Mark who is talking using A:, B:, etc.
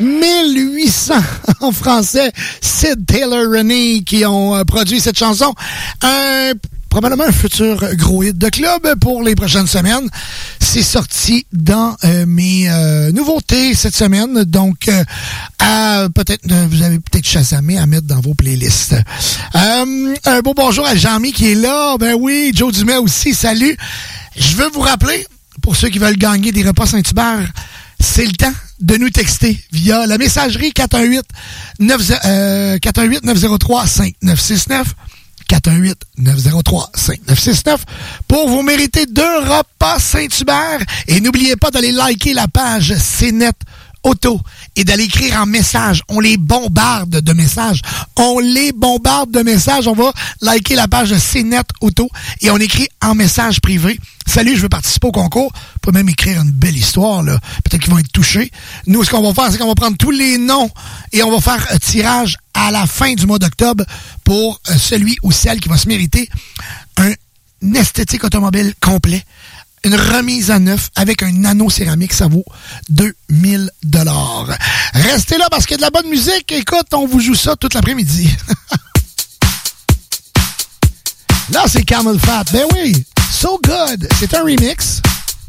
A: 1800 en français. Sid Taylor Renee qui ont produit cette chanson. Probablement un futur gros hit de club pour les prochaines semaines. C'est sorti dans mes nouveautés cette semaine. Donc, peut-être vous avez peut-être Shazamé à mettre dans vos playlists. Un beau bonjour à Jean-Mi qui est là. Ben oui, Joe Dumais aussi, salut. Je veux vous rappeler, pour ceux qui veulent gagner des repas Saint-Hubert, c'est le temps de nous texter via la messagerie 418-903-5969. 418-903-5969 pour vous mériter 2 repas Saint-Hubert. Et n'oubliez pas d'aller liker la page CNET Auto et d'aller écrire en message. On les bombarde de messages. On va liker la page de CNET Auto et on écrit en message privé. Salut, je veux participer au concours. Vous pouvez même écrire une belle histoire, là. Peut-être qu'ils vont être touchés. Nous, ce qu'on va faire, c'est qu'on va prendre tous les noms et on va faire un tirage à la fin du mois d'octobre pour celui ou celle qui va se mériter un esthétique automobile complet. Une remise à neuf avec un nano céramique, ça vaut 2000 $. Restez là parce qu'il y a de la bonne musique. Écoute, on vous joue ça toute l'après-midi. Là, c'est Camel Fat. Ben oui, So Good. C'est un remix.